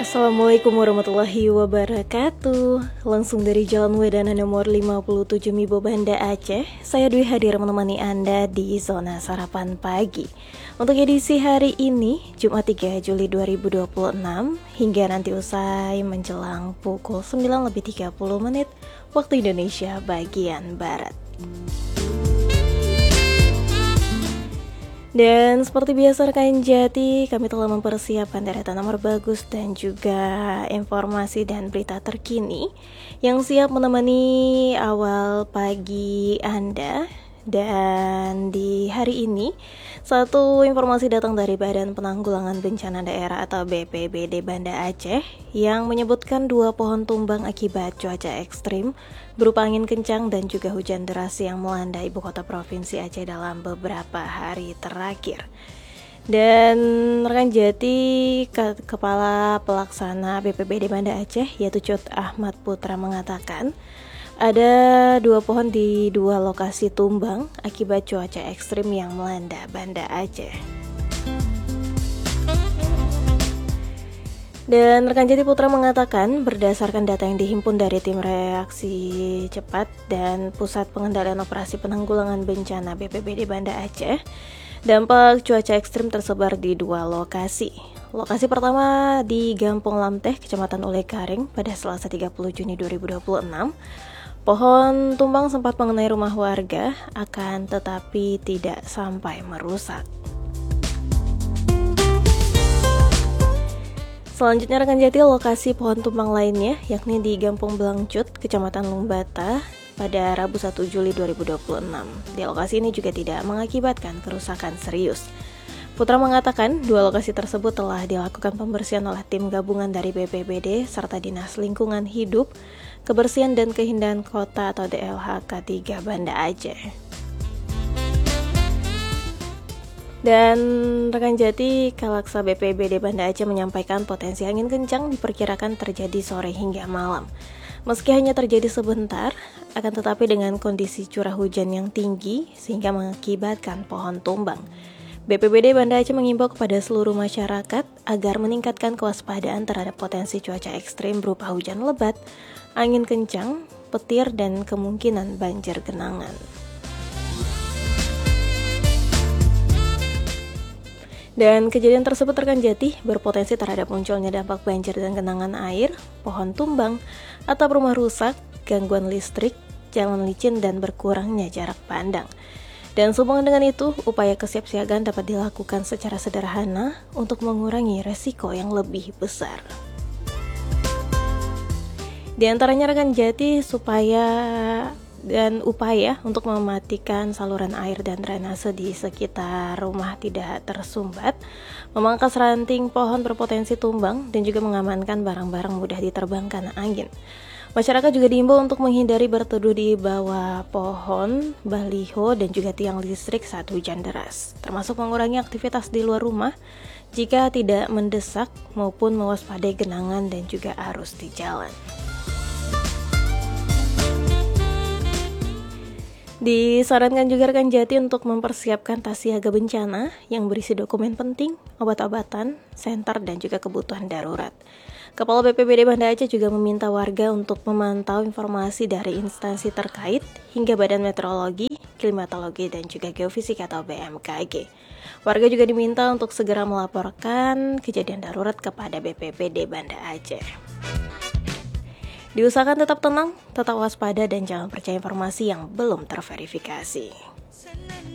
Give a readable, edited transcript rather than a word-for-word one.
Assalamualaikum warahmatullahi wabarakatuh. Langsung dari Jalan Wedana nomor 57 Mibo Banda Aceh, saya Dwi hadir menemani Anda di Zona Sarapan Pagi. Untuk edisi hari ini, Jumat 3 Juli 2026, hingga nanti usai menjelang pukul 9:30 waktu Indonesia bagian Barat. Dan seperti biasa rekan Jati, kami telah mempersiapkan deretan nomor bagus dan juga informasi dan berita terkini yang siap menemani awal pagi Anda. Dan di hari ini, satu informasi datang dari Badan Penanggulangan Bencana Daerah atau BPBD Banda Aceh yang menyebutkan 2 pohon tumbang akibat cuaca ekstrim berupa angin kencang dan juga hujan deras yang melanda ibu kota provinsi Aceh dalam beberapa hari terakhir. Dan rekan Jati, Kepala Pelaksana BPBD Banda Aceh yaitu Cut Ahmad Putra mengatakan ada 2 pohon di 2 lokasi tumbang akibat cuaca ekstrim yang melanda Banda Aceh. Dan rekan Jati Putra mengatakan berdasarkan data yang dihimpun dari tim reaksi cepat dan Pusat Pengendalian Operasi Penanggulangan Bencana BPBD Banda Aceh, dampak cuaca ekstrim tersebar di 2 lokasi. Lokasi pertama di Gampong Lamteh, Kecamatan Ulekaring pada Selasa 30 Juni 2026. Pohon tumbang sempat mengenai rumah warga, akan tetapi tidak sampai merusak. Selanjutnya rekan Jati, lokasi pohon tumbang lainnya yakni di Gampong Belangcut, Kecamatan Lumbata pada Rabu 1 Juli 2026. Di lokasi ini juga tidak mengakibatkan kerusakan serius. Putra mengatakan 2 lokasi tersebut telah dilakukan pembersihan oleh tim gabungan dari BPBD serta Dinas Lingkungan Hidup, Kebersihan dan Keindahan Kota atau DLHK 3 Banda Aceh. Dan rekan Jati, Kalaksa BPBD Banda Aceh menyampaikan potensi angin kencang diperkirakan terjadi sore hingga malam. Meski hanya terjadi sebentar, akan tetapi dengan kondisi curah hujan yang tinggi sehingga mengakibatkan pohon tumbang. BPBD Banda Aceh mengimbau kepada seluruh masyarakat agar meningkatkan kewaspadaan terhadap potensi cuaca ekstrim berupa hujan lebat, angin kencang, petir, dan kemungkinan banjir genangan. Dan kejadian tersebut rekan Jati berpotensi terhadap munculnya dampak banjir dan genangan air, pohon tumbang, atap rumah rusak, gangguan listrik, jalan licin, dan berkurangnya jarak pandang. Dan sehubungan dengan itu, upaya kesiapsiagaan dapat dilakukan secara sederhana untuk mengurangi resiko yang lebih besar. Di antaranya rekan Jati, upaya untuk mematikan saluran air dan drainase di sekitar rumah tidak tersumbat, memangkas ranting pohon berpotensi tumbang, dan juga mengamankan barang-barang mudah diterbangkan angin. Masyarakat juga diimbau untuk menghindari berteduh di bawah pohon, baliho, dan juga tiang listrik saat hujan deras, termasuk mengurangi aktivitas di luar rumah jika tidak mendesak maupun mewaspadai genangan dan juga arus di jalan. Disarankan juga rekan Jati untuk mempersiapkan tas siaga bencana yang berisi dokumen penting, obat-obatan, senter, dan juga kebutuhan darurat. Kepala BPBD Banda Aceh juga meminta warga untuk memantau informasi dari instansi terkait hingga Badan Meteorologi, Klimatologi, dan juga Geofisika atau BMKG. Warga juga diminta untuk segera melaporkan kejadian darurat kepada BPBD Banda Aceh. Diusahakan tetap tenang, tetap waspada, dan jangan percaya informasi yang belum terverifikasi.